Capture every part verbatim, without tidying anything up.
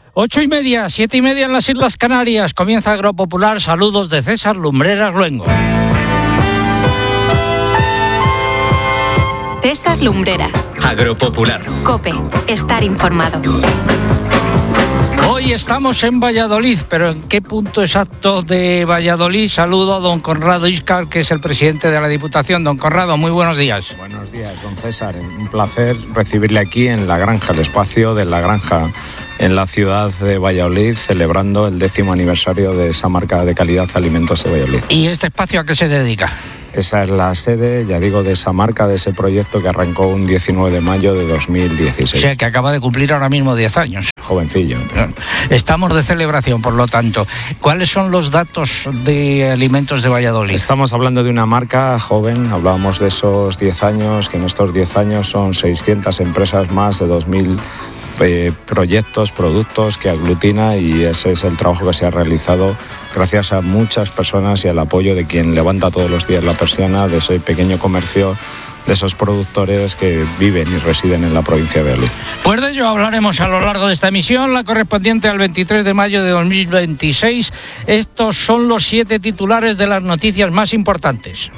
Ocho y media, siete y media en las Islas Canarias. Comienza Agropopular. Saludos de César Lumbreras Luengo. César Lumbreras. Agropopular. COPE. Estar informado. Hoy estamos en Valladolid, pero ¿en qué punto exacto de Valladolid? Saludo a don Conrado Íscar, que es el presidente de la Diputación. Don Conrado, muy buenos días. Buenos días, don César. Un placer recibirle aquí en La Granja, el espacio de La Granja en la ciudad de Valladolid, celebrando el décimo aniversario de esa marca de calidad Alimentos de Valladolid. ¿Y este espacio a qué se dedica? Esa es la sede, ya digo, de esa marca, de ese proyecto que arrancó un diecinueve de mayo de dos mil dieciséis. O sea, que acaba de cumplir ahora mismo diez años. Jovencillo. Estamos de celebración, por lo tanto. ¿Cuáles son los datos de Alimentos de Valladolid? Estamos hablando de una marca joven, hablábamos de esos diez años, que en estos diez años son seiscientas empresas más de dos mil Eh, proyectos, productos que aglutina, y ese es el trabajo que se ha realizado gracias a muchas personas y al apoyo de quien levanta todos los días la persiana de ese pequeño comercio, de esos productores que viven y residen en la provincia de Valladolid. Pues de ello hablaremos a lo largo de esta emisión, la correspondiente al veintitrés de mayo de dos mil veintiséis. Estos son los siete titulares de las noticias más importantes.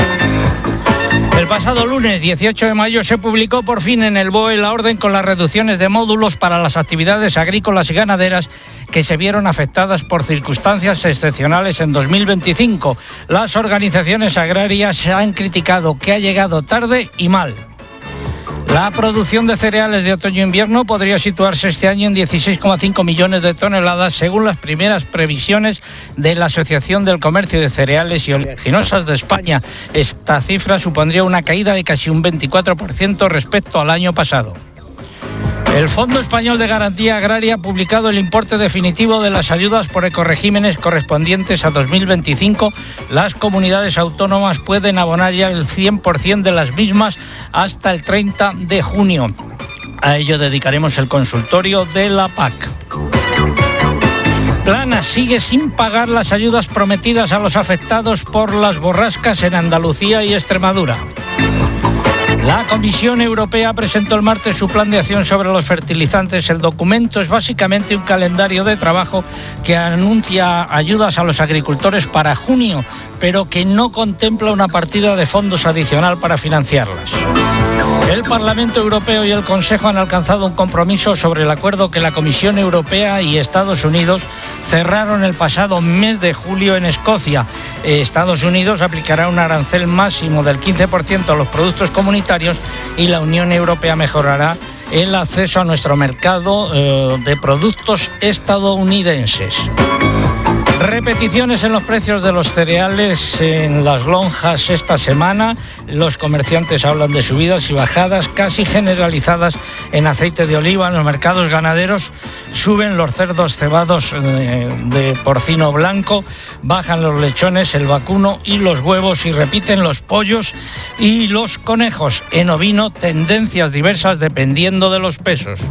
El pasado lunes dieciocho de mayo se publicó por fin en el B O E la orden con las reducciones de módulos para las actividades agrícolas y ganaderas que se vieron afectadas por circunstancias excepcionales en dos mil veinticinco. Las organizaciones agrarias han criticado que ha llegado tarde y mal. La producción de cereales de otoño-invierno podría situarse este año en dieciséis coma cinco millones de toneladas, según las primeras previsiones de la Asociación del Comercio de Cereales y Oleaginosas de España. Esta cifra supondría una caída de casi un veinticuatro por ciento respecto al año pasado. El Fondo Español de Garantía Agraria ha publicado el importe definitivo de las ayudas por ecoregímenes correspondientes a dos mil veinticinco. Las comunidades autónomas pueden abonar ya el cien por ciento de las mismas hasta el treinta de junio. A ello dedicaremos el consultorio de la P A C. Planas sigue sin pagar las ayudas prometidas a los afectados por las borrascas en Andalucía y Extremadura. La Comisión Europea presentó el martes su plan de acción sobre los fertilizantes. El documento es básicamente un calendario de trabajo que anuncia ayudas a los agricultores para junio, pero que no contempla una partida de fondos adicional para financiarlas. El Parlamento Europeo y el Consejo han alcanzado un compromiso sobre el acuerdo que la Comisión Europea y Estados Unidos cerraron el pasado mes de julio en Escocia. Estados Unidos aplicará un arancel máximo del quince por ciento a los productos comunitarios y la Unión Europea mejorará el acceso a nuestro mercado eh, de productos estadounidenses. Repeticiones en los precios de los cereales en las lonjas esta semana. Los comerciantes hablan de subidas y bajadas casi generalizadas en aceite de oliva. En los mercados ganaderos suben los cerdos cebados de, de porcino blanco, bajan los lechones, el vacuno y los huevos, y repiten los pollos y los conejos. En ovino, tendencias diversas dependiendo de los pesos.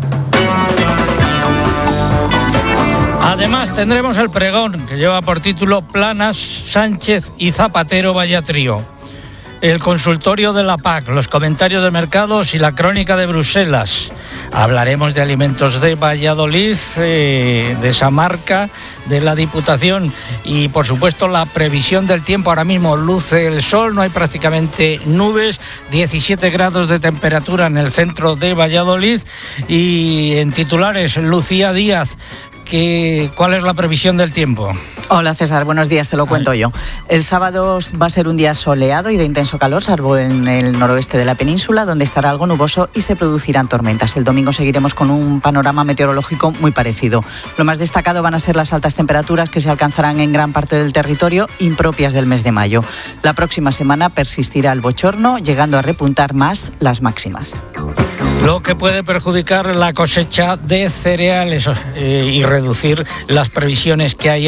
Además, tendremos el pregón, que lleva por título Planas, Sánchez y Zapatero vaya trío. El consultorio de la P A C, los comentarios de mercados y la crónica de Bruselas. Hablaremos de Alimentos de Valladolid, eh, de esa marca, de la Diputación y, por supuesto, la previsión del tiempo. Ahora mismo luce el sol, no hay prácticamente nubes, diecisiete grados de temperatura en el centro de Valladolid. Y en titulares, Lucía Díaz. ¿Qué, ¿Cuál es la previsión del tiempo? Hola César, buenos días, te lo cuento yo. El sábado va a ser un día soleado y de intenso calor, salvo en el noroeste de la península, donde estará algo nuboso y se producirán tormentas. El domingo seguiremos con un panorama meteorológico muy parecido. Lo más destacado van a ser las altas temperaturas que se alcanzarán en gran parte del territorio, impropias del mes de mayo. La próxima semana persistirá el bochorno, llegando a repuntar más las máximas. Lo que puede perjudicar la cosecha de cereales eh, y reducir las previsiones que hay ahora mismo.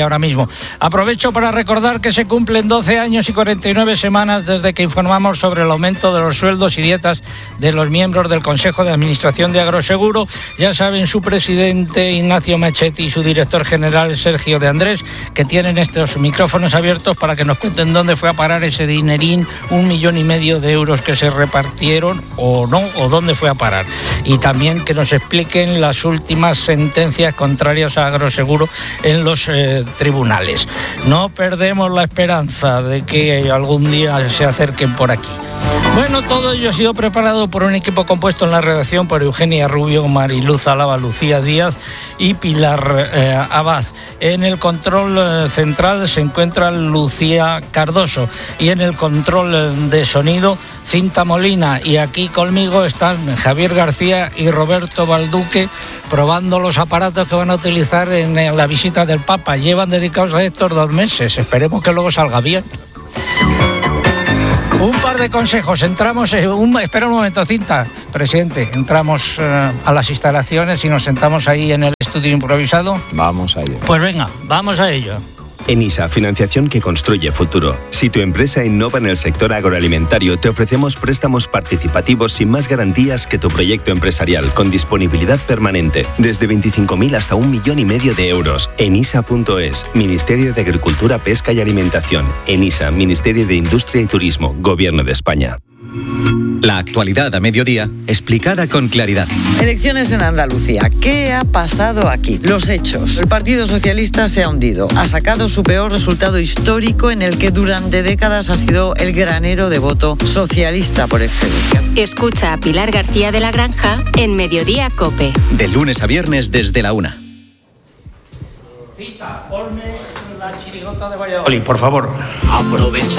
Aprovecho para recordar que se cumplen doce años y cuarenta y nueve semanas desde que informamos sobre el aumento de los sueldos y dietas de los miembros del Consejo de Administración de Agroseguro. Ya saben, su presidente Ignacio Machetti y su director general Sergio de Andrés, que tienen estos micrófonos abiertos para que nos cuenten dónde fue a parar ese dinerín, un millón y medio de euros que se repartieron o no, o dónde fue a parar. Y también que nos expliquen las últimas sentencias contrarias a Agroseguro en los eh, tribunales. No perdemos la esperanza de que algún día se acerquen por aquí. Bueno, todo ello ha sido preparado por un equipo compuesto en la redacción por Eugenia Rubio, Mariluz Álava, Lucía Díaz y Pilar eh, Abad. En el control eh, central se encuentra Lucía Cardoso y en el control eh, de sonido Cinta Molina. Y aquí conmigo están Javier García y Roberto Balduque probando los aparatos que van a utilizar en, en la visita del Papa. Llevan dedicados a estos dos meses. Esperemos que luego salga bien. Un par de consejos. Entramos, eh, un, espera un momento, Cinta, presidente. Entramos eh, a las instalaciones y nos sentamos ahí en el estudio improvisado. Vamos a ello. Pues venga, vamos a ello. ENISA, financiación que construye futuro. Si tu empresa innova en el sector agroalimentario, te ofrecemos préstamos participativos sin más garantías que tu proyecto empresarial, con disponibilidad permanente, desde veinticinco mil hasta un millón y medio de euros. enisa punto es, Ministerio de Agricultura, Pesca y Alimentación. ENISA, Ministerio de Industria y Turismo, Gobierno de España. La actualidad a mediodía, explicada con claridad. Elecciones en Andalucía. ¿Qué ha pasado aquí? Los hechos. El Partido Socialista se ha hundido. Ha sacado su peor resultado histórico, en el que durante décadas ha sido el granero de voto socialista por excelencia. Escucha a Pilar García de la Granja en Mediodía COPE. De lunes a viernes desde la una. Cita, ponme la chirigota de Valladolid, por favor. Aprovecha